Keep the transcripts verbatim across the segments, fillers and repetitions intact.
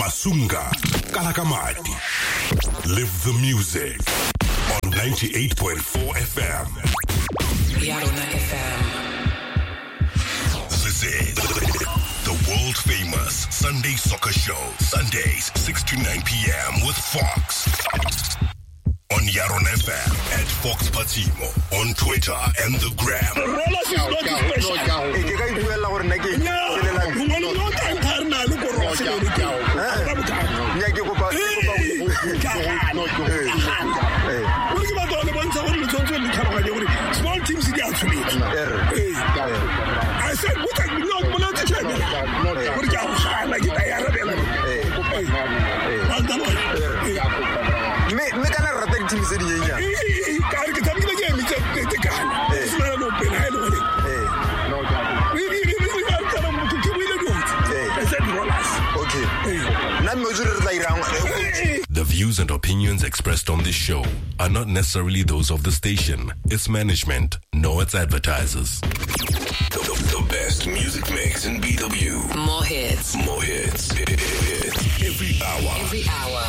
Masunga, Kalakamati. Live the music on ninety-eight point four F M. Yarona F M. This is the world famous Sunday Soccer Show. Sundays, six to nine p.m. with Fox. On Yarona F M, at Fox Patimo, on Twitter and the gram. Small teams in actually. I said, what are you not going to tell me? What are you like The views and opinions expressed on this show are not necessarily those of the station, its management, nor its advertisers. The, the, the best music mix in B W. More hits. More hits. Every hour. Every hour.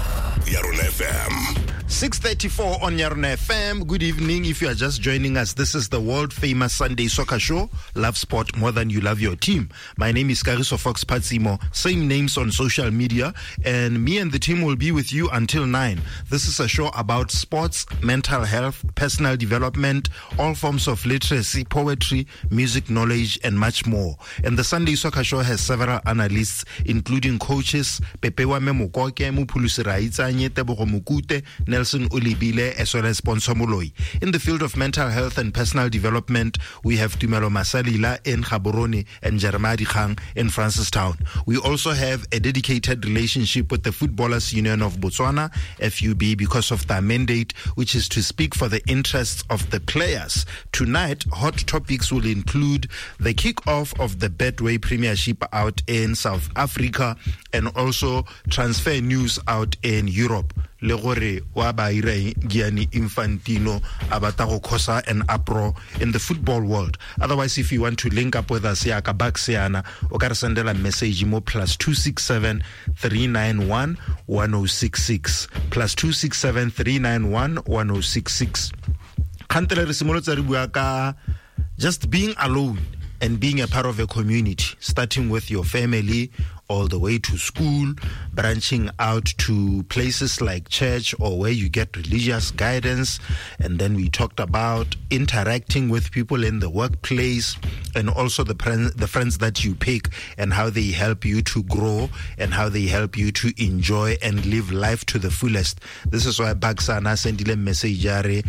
Yarona F M. six thirty-four on Yarona F M. Good evening. If you are just joining us, this is the world famous Sunday Soccer Show. Love sport more than you love your team. My name is Kariso Fox Patsimo. Same names on social media. And me and the team will be with you until nine. This is a show about sports, mental health, personal development, all forms of literacy, poetry, music knowledge, and much more. And the Sunday Soccer Show has several analysts, including coaches, Pepe Wame Mokoke, Mupulusi Raitsanye, Tebogo Mukute, Nelson Ulibile, as well as Sponsor Moloi. In the field of mental health and personal development, we have Tumelo Masalila in Gaborone and Jeremadi Khang in Francistown. We also have a dedicated relationship with the Footballers Union of Botswana, F U B, because of their mandate, which is to speak for the interests of the players. Tonight, hot topics will include the kick-off of the Betway Premiership out in South Africa and also transfer news out in Europe. Le gore wa ba ira Gianni Infantino abata go khosa an uproar in the football world. Otherwise, if you want to link up with us ya ka baksiana o ka re sendela message mo plus two six seven three nine one one zero six six plus two six seven three nine one one zero six six. Khantle re simolotsa re bua ka just being alone and being a part of a community, starting with your family all the way to school, branching out to places like church or where you get religious guidance. And then we talked about interacting with people in the workplace and also the, pre- the friends that you pick and how they help you to grow and how they help you to enjoy and live life to the fullest. This is why Baksana sent a message.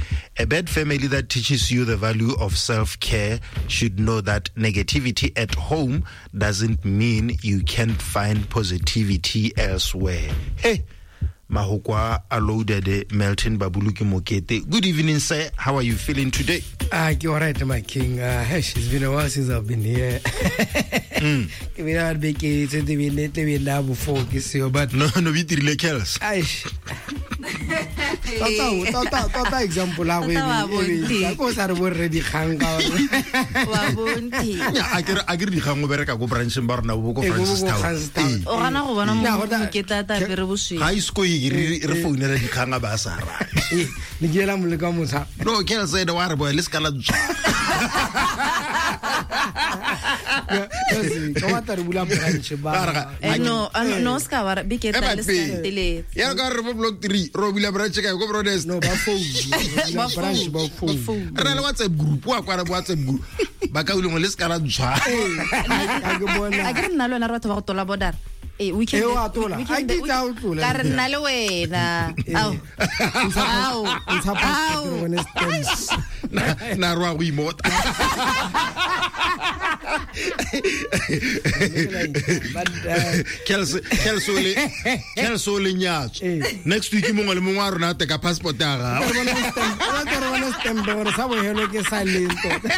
A bad family that teaches you the value of self-care should know that negativity at home doesn't mean you can't find positivity elsewhere. Hey, Mahokwa Alodede Melton Babuluki Mokete. Good evening, sir. How are you feeling today? Ah, you're right, my king. Uh, it's been a while since I've been here. Mm. We are making it we need to be now focus you, but no, no, we didn't like else. Aish. Tata, tata, tata. Example, I will. Of course, I already hang out. Yeah, I get, I get the hang over. I go branch and bar now. We go Francistown. O gana go bona mo ke tata pere boshi. High school re re founela di khanga ba sa ra. Ni gela mo le ka motsa. No, ke say the war boy, let's kala. No, no ska wa be ke tla le stele. Ya ka re block three, ro bila branch ka go brothers. No, ba phone. Ba branch ba phone. Re le WhatsApp group, wa kwa re WhatsApp group. Ba ka ile mo le ska la tswa. A ke bona. A ke nna lo na re batho ba go tola bodar. Eh, we can. Eh, wa tola. A ke tla o tola. Ka re nna le wena. Au. Au. Au. Na na ro we mot. Kelso Kelso le Kelso le nyatso. Next week mo ngole mo ngwa rona te ka passport ya ga. Ba ka re bona stamp ba re sa bo hello ke silent.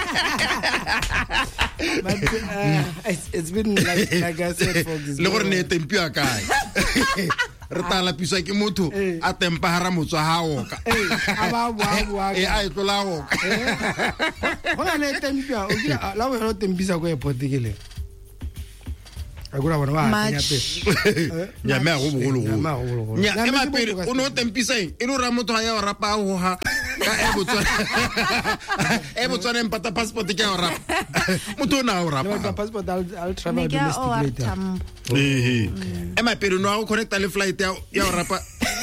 But uh, it's, it's been like, like I said for this. Le gore ne tempi a kae. Re tala pisa ke motho a tempa hara motswa ha oka. Eh, aba bua bua. Eh, a itlola oka. Hona le tempi a o kila la bo hello tempisa go airport ke le. a go ra bona wa nya me go bogolo go nya e ma pele o no tempiseng e lo ra motho ya o rapa go ha ka e botswana e botswana empata passport ke ya o rapa motho na o rapa no passport I'll travel domestic later eh e ma pele no go connecta le flight ya ya o rapa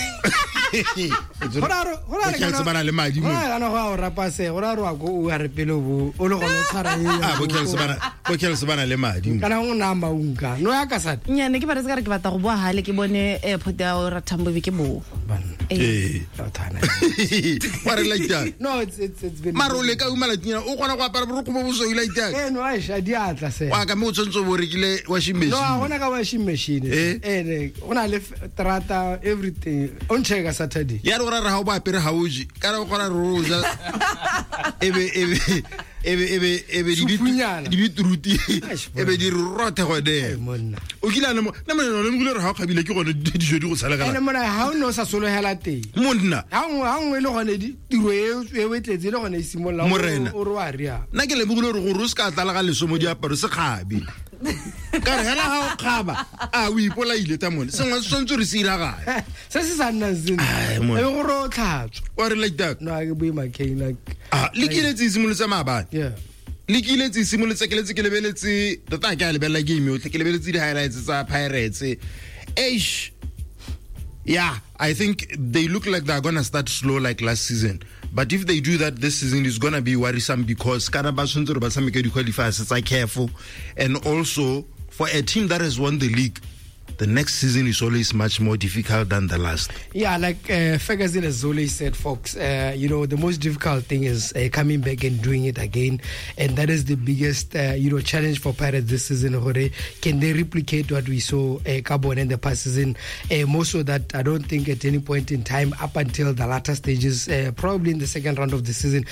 Horaro, horaro ke se bana le madi mo. Ha ana go rapa se, horaro a go o a re pele bo o le go le tshara e. Ah, bo ke se bana, bo ke se bana le madi. Kana go namba unka. No ya ka sa. Nyane ke ba re se ka re ke batla go bua hale ke bone airport ya o Rathambo be ke bo. Eh, thana. Wa re like that. No, it's it's it's been. Maro le ka umala tina, o gona go apara boroko bo bo so like that. Eh no, a sha di atla se. Wa ka mo tsontso bo rekile washing machine. No, gona ka washing machine. Eh, eh, gona le trata everything. On check Saturday. Ya re ra ra ha ba apere hauji. Ka re go ra roja. Ebe ebe ebe ebe ebe di di bitruti. Ebe di rothe go de. O kila le mo na mo le mo le ra ha khabile ke gone di jodi go sala kana. Ene mona ha o no sa solo hela teng. Monna. Ha ngwe ha ngwe le gone di tiro e e wetletse le gone isimolla o ro a ria. Na ke le mo le go ruska tla ga leso mo di aparo se kgabi. Ka re hela ha o khaba a o ipola ile ta mone se ngwa sontso re sira ga se se sa nna zin e go ro tlhatso wa re like that no a ke bui makeng like ah likile tsi simolotsa mabane yeah likile tsi simolotsa ke letse ke lebeletse tota ke a lebella game yo ke lebeletse di highlights tsa Pirates eish yeah I think they look like they're going to start slow like last season. But if they do that this season, it's going to be worrisome because Canada qualifiers are careful. And also, for a team that has won the league, the next season is always much more difficult than the last. Yeah, like uh, Ferguson has always said, Fox, uh, you know, the most difficult thing is uh, coming back and doing it again. And that is the biggest, uh, you know, challenge for Pirates this season. Can they replicate what we saw uh, Carbon in the past season? Uh, more so that I don't think at any point in time, up until the latter stages, uh, probably in the second round of the season,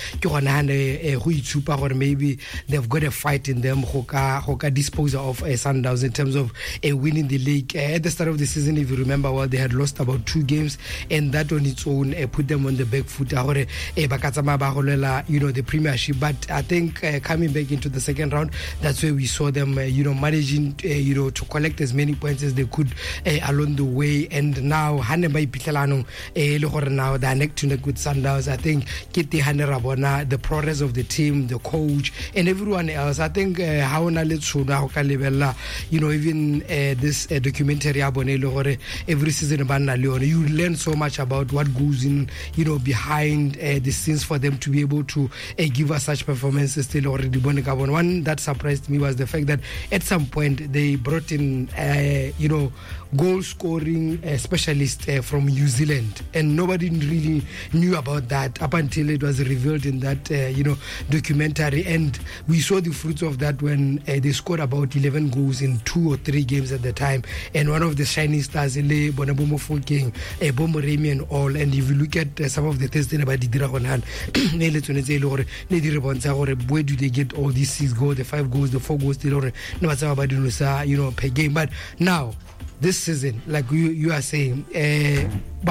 maybe they've got a fight in them, Hoka dispose of uh, Sundowns in terms of uh, winning the league. Uh, at the start of the season, if you remember well, they had lost about two games, and that on its own uh, put them on the back foot. Uh, you know, the Premiership. But I think uh, coming back into the second round, that's where we saw them, uh, you know, managing, uh, you know, to collect as many points as they could uh, along the way. And now, Haneba Pitalano, now they're neck to neck with Sundowns. I think Kitty Hanerabona, the progress of the team, the coach, and everyone else. I think Haona Letsuna, you know, even uh, this uh, documentary every season you learn so much about what goes in, you know, behind uh, the scenes for them to be able to uh, give us such performances. Still already one that surprised me was the fact that at some point they brought in uh, you know, goal scoring uh, specialist uh, from New Zealand, and nobody really knew about that up until it was revealed in that uh, you know, documentary, and we saw the fruits of that when uh, they scored about eleven goals in two or three games at the time. And one of the shining stars, Le Bonabomo Fulking, Bomo Remy and all. And if you look at uh, some of the tests about the Dragon, where do they get all these six goals, the five goals, the four goals, you know, per game? But now, this season, like you, you are saying, uh,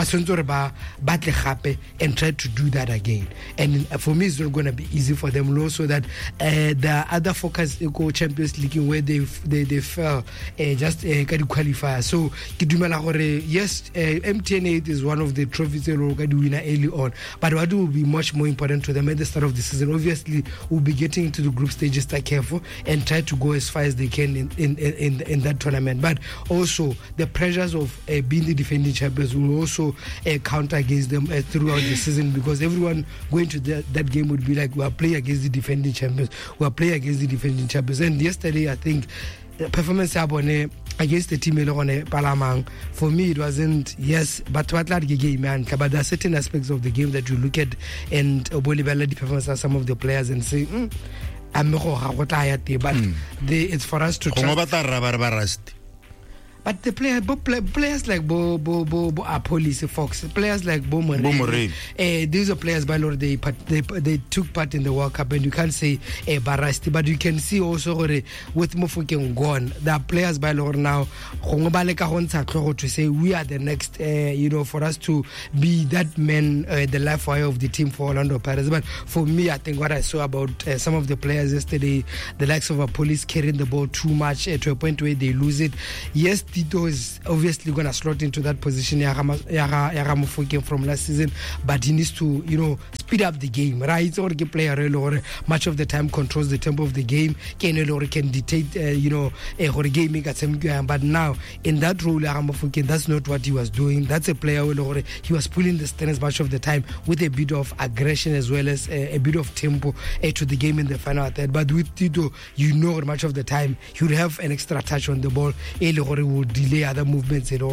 and try to do that again. And for me, it's not going to be easy for them. Also, that uh, the other focus go Champions League where they they, they fell uh, just uh, qualify. So, yes, uh, M T N eight is one of the trophies they will win early on. But what will be much more important to them at the start of the season? Obviously, we'll be getting into the group stages, stay careful and try to go as far as they can in in in, in that tournament. But also, the pressures of uh, being the defending champions will also uh, counter against them uh, throughout the season, because everyone going to the, that game would be like, we are playing against the defending champions, we are playing against the defending champions. And yesterday, I think the performance against the team Palamang, for me it wasn't, yes, but what like game, man, but there are certain aspects of the game that you look at and Obolibella the performance of some of the players and say, mm, I'm not but mm. the, it's for us to try. But the player, bo, play, players like Bo Bo Bo, Bo uh, Police Fox, players like Bo Morel, uh, these are players by Lord they, they they took part in the World Cup, and you can't say uh, Barasti, but you can see also uh, with Mofokeng gone, there are players by Lord now to say we are the next, uh, you know, for us to be that man, uh, the life wire of the team for Orlando Pirates. But for me, I think what I saw about uh, some of the players yesterday, the likes of a Police carrying the ball too much uh, to a point where they lose it. Yes, Tito is obviously going to slot into that position from last season, but he needs to, you know, speed up the game, right? Or the player or much of the time controls the tempo of the game, can or can dictate, uh, you know, a gaming at some. But now in that role, that's not what he was doing. That's a player where he was pulling the stance much of the time with a bit of aggression as well as a, a bit of tempo uh, to the game in the final third. But with Tito, you know, much of the time he would have an extra touch on the ball. He would delay other movements. So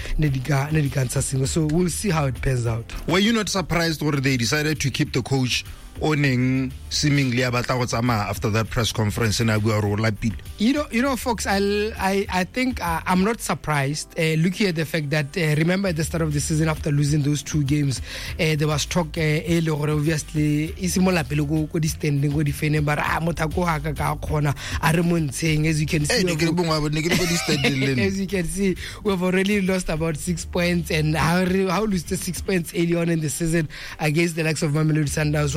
we'll see how it pans out. Were you not surprised when they decided to keep the coach owning seemingly after that press conference in Aguero? You know, you know, folks, I'll, I I think uh, I'm not surprised uh, looking at the fact that uh, remember at the start of the season after losing those two games, uh, there was talk uh, obviously isimola pele go go standing go defending, but ah motako ha ka ka khona a re mon saying, as you can see as you can see we've already lost about six points, and how how lose the six points early on in the season against the likes of Mamelodi Sundowns.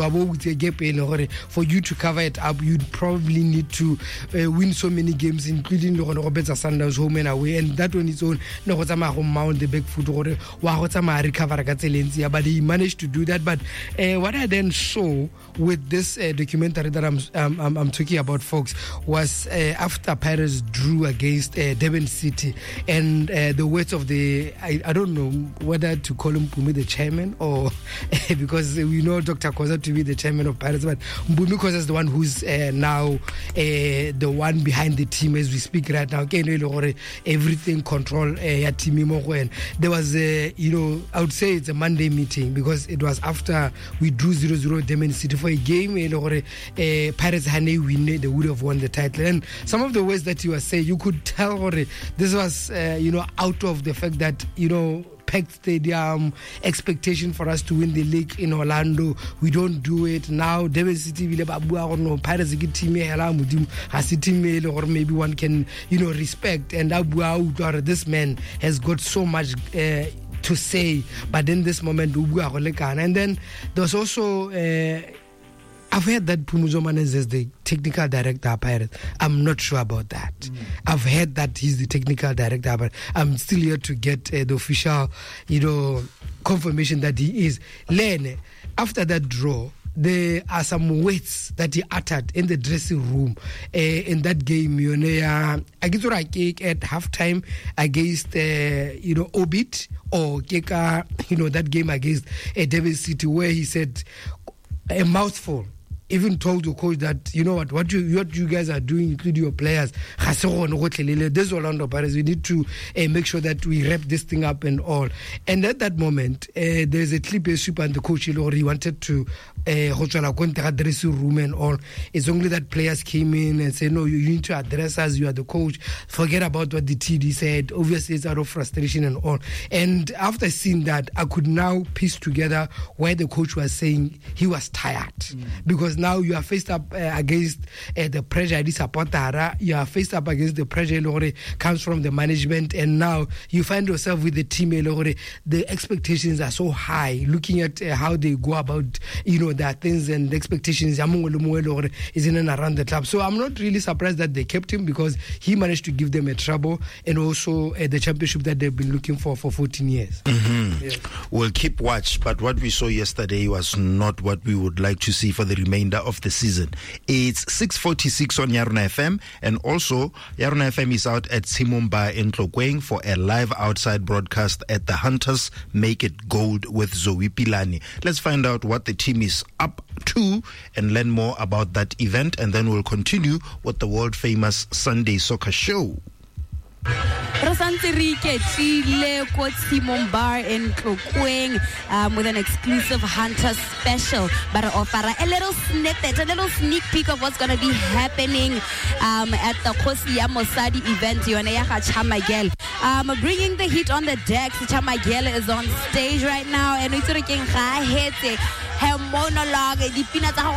For you to cover it up, you'd probably need to uh, win so many games, including the Roberts Sundowns home and away, and that on its own, no mount the back foot or recover. But he managed to do that. But uh, what I then saw with this uh, documentary that I'm, um, I'm I'm talking about, folks, was uh, after Pirates drew against uh, Durban City, and uh, the words of the I, I don't know whether to call him Mpumi the chairman or because we know Doctor Khoza to be the chairman of Pirates, but Mpumi Khoza is the one who's uh, now uh, the one behind the team as we speak right now. Everything control uh, team. There was a, you know, I would say it's a Monday meeting because it was after we drew zero zero Durban City for a game. Uh, Pirates had win, they would have won the title. And some of the words that he was saying, you could tell this was, uh, you know, out of the fact that, you know, packed stadium, expectation for us to win the league in Orlando. We don't do it now. Durban City will have no Pirates team has a team or maybe one can, you know, respect. And this man has got so much uh, to say, but in this moment, and then there's also. Uh, I've heard that Phumuzo Manez is the technical director of Pirates. I'm not sure about that. Mm. I've heard that he's the technical director, but I'm still here to get uh, the official, you know, confirmation that he is. Lene, after that draw, there are some words that he uttered in the dressing room uh, in that game. You know, I get at halftime against, uh, you know, Obit or Keka, you know, that game against uh, Durban City, where he said a mouthful. Even told the coach that, you know what, what you what you guys are doing, including your players, this Orlando Pirates, we need to uh, make sure that we wrap this thing up and all. And at that moment, uh, there's a clip and the coach he wanted to uh, address your room and all. It's only that players came in and said, no, you need to address us, you are the coach. Forget about what the T D said. Obviously, it's out of frustration and all. And after seeing that, I could now piece together why the coach was saying he was tired. Mm. Because now you are faced up uh, against uh, the pressure. You are faced up against the pressure that comes from the management, and now you find yourself with the team. The expectations are so high. Looking at uh, how they go about, you know, their things and the expectations is in and around the club. So I'm not really surprised that they kept him because he managed to give them a trouble and also uh, the championship that they've been looking for for fourteen years. Mm-hmm. Yeah. We'll keep watch, but what we saw yesterday was not what we would like to see for the remainder of the season. It's six forty-six on Yarona F M, and also Yarona F M is out at Simumba in Tlokweng for a live outside broadcast at the Hunters Make It Gold with Zoe Pilani. Let's find out what the team is up to and learn more about that event, and then we'll continue with the world famous Sunday Soccer Show. Bar in Tlokweng um, with an exclusive Hunter special, but offer a little snippet, a little sneak peek of what's going to be happening um, at the Khosi ya Mosadi event. Chamagel um, bringing the heat on the decks. Chamagel is on stage right now, and it's her monologue, the peanuts are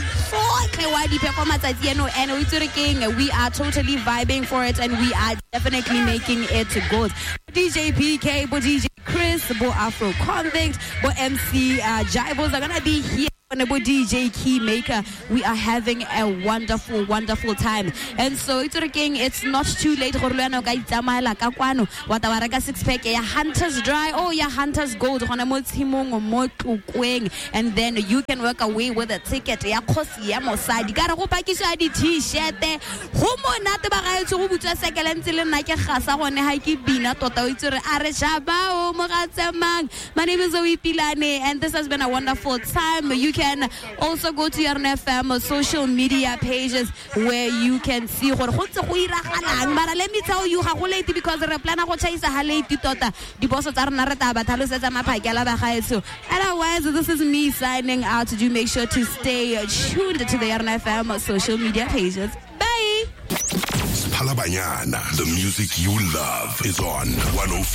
and we are totally vibing for it, and we are definitely making it good. D J P K, Bo D J Chris, Bo Afro Convict, Bo M C uh, Jibos are gonna be here. D J Keymaker, we are having a wonderful, wonderful time. And so it's it's not too late. Six pack, ya Hunter's Dry, oh yeah, Hunter's Gold, and then you can work away with a ticket. Ya Khosi ya Mosadi, gotta go back to the t-shirt. Homo not the barrel to put a second and till like a hasa on a hikey bina toto to Areshaba. My name is Zoe Pilane, and this has been a wonderful time. You can also go to your F M social media pages where you can see. But let me tell you how late, because the plan of chase a late tota. The boss are narrata, but otherwise, this is me signing out. Do make sure to stay tuned to the F M social media pages. Bye. The music you love is on one oh five.